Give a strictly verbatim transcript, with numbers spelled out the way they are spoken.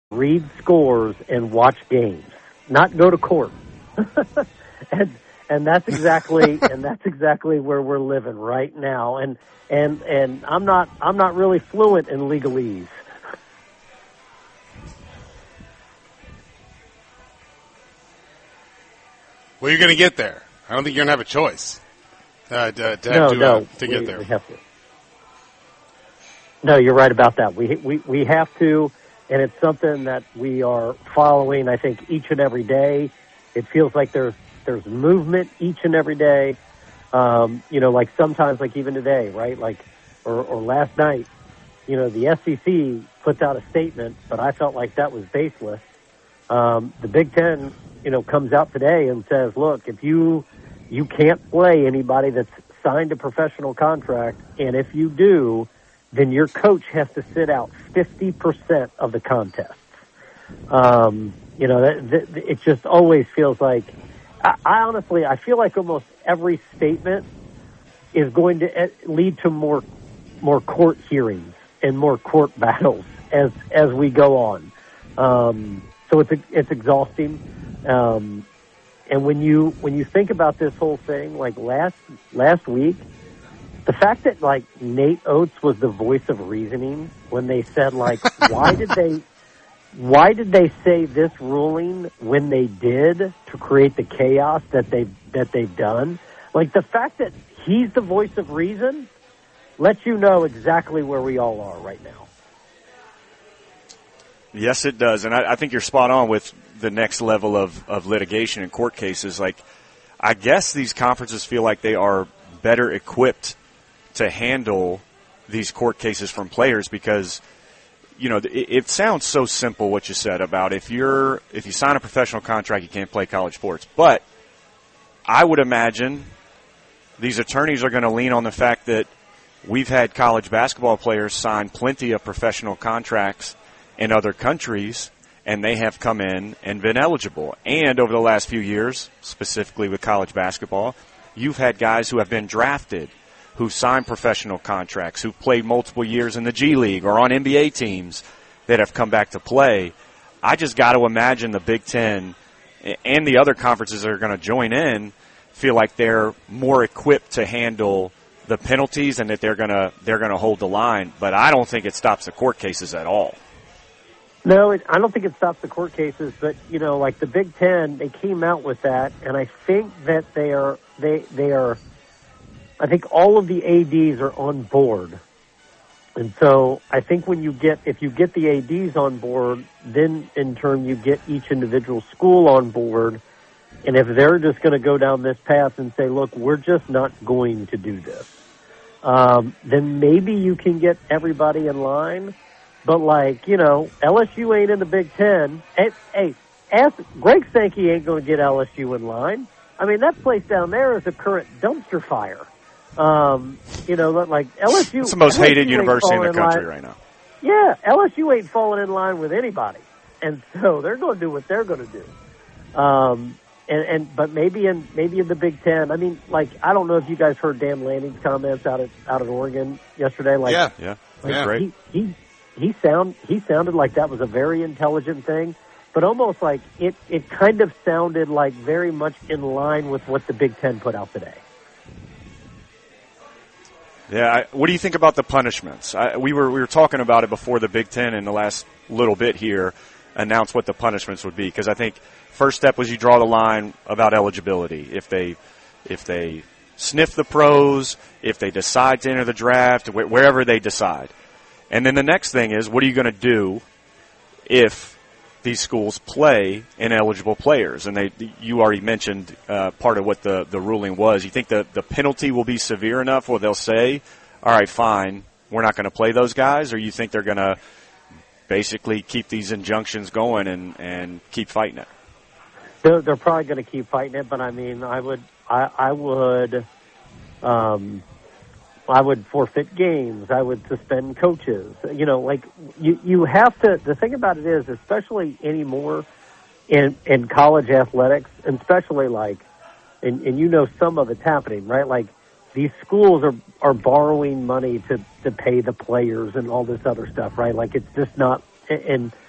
read scores and watch games, not go to court. and and that's exactly and that's exactly where we're living right now. And and and I'm not I'm not really fluent in legalese. Well, you're going to get there. I don't think you're going to have a choice uh, to, to, have no, to, no, uh, to get we, there. We have to. No, you're right about that. We we we have to, and it's something that we are following. I think each and every day. It feels like there's there's movement each and every day. Um, you know, like sometimes, like even today, right? Like or, or last night, you know, the S E C puts out a statement, but I felt like that was baseless. Um, the Big Ten, you know, comes out today and says, look, if you you can't play anybody that's signed a professional contract, and if you do, then your coach has to sit out fifty percent of the contests. Um, you know, that, that, it just always feels like, I, I honestly, I feel like almost every statement is going to lead to more more court hearings and more court battles as as we go on. Um, so it's it's exhausting. Um, and when you when you think about this whole thing, like last last week, the fact that like Nate Oates was the voice of reasoning when they said like, why did they why did they say this ruling when they did to create the chaos that they that they've done? Like the fact that he's the voice of reason lets you know exactly where we all are right now. Yes, it does. And I, I think you're spot on with the next level of, of litigation and court cases. Like, I guess these conferences feel like they are better equipped to handle these court cases from players because, you know, it, it sounds so simple what you said about if you're if you sign a professional contract, you can't play college sports. But I would imagine these attorneys are going to lean on the fact that we've had college basketball players sign plenty of professional contracts in other countries, and they have come in and been eligible. And over the last few years, specifically with college basketball, you've had guys who have been drafted, who signed professional contracts, who played multiple years in the G League or on N B A teams that have come back to play. I just got to imagine the Big Ten and the other conferences that are going to join in feel like they're more equipped to handle the penalties and that they're going to they're going to hold the line. But I don't think it stops the court cases at all. No, it, I don't think it stops the court cases, but, you know, like the Big Ten, they came out with that, and I think that they are, they, they are, I think all of the A Ds are on board. And so I think when you get, if you get the A Ds on board, then in turn you get each individual school on board. And if they're just going to go down this path and say, look, we're just not going to do this, um, then maybe you can get everybody in line. But, like, you know, L S U ain't in the Big Ten. Hey, hey ask, Greg Sankey ain't going to get L S U in line. I mean, that place down there is a current dumpster fire. Um, you know, like L S U. It's the most L S U hated university in the country line. right now. Yeah, L S U ain't falling in line with anybody. And so they're going to do what they're going to do. Um, and, and but maybe in maybe in the Big Ten. I mean, like, I don't know if you guys heard Dan Lanning's comments out of, out of Oregon yesterday. Like, yeah, yeah, like yeah. Great. He, he, He sound he sounded like that was a very intelligent thing, but almost like it, it kind of sounded like very much in line with what the Big Ten put out today. Yeah, I, what do you think about the punishments? I, we were we were talking about it before the Big Ten in the last little bit here announced what the punishments would be, because I think first step was you draw the line about eligibility. If they if they sniff the pros, if they decide to enter the draft, wh- wherever they decide. And then the next thing is, what are you going to do if these schools play ineligible players? And they, you already mentioned uh, part of what the, the ruling was. You think the, the penalty will be severe enough where they'll say, all right, fine, we're not going to play those guys? Or you think they're going to basically keep these injunctions going and, and keep fighting it? They're, they're probably going to keep fighting it, but, I mean, I would I, I would um, – I would forfeit games. I would suspend coaches. You know, like you, you have to, the thing about it is, especially anymore in, in college athletics, and especially like, and, and you know, some of it's happening, right? Like these schools are, are borrowing money to, to pay the players and all this other stuff, right? Like it's just not, and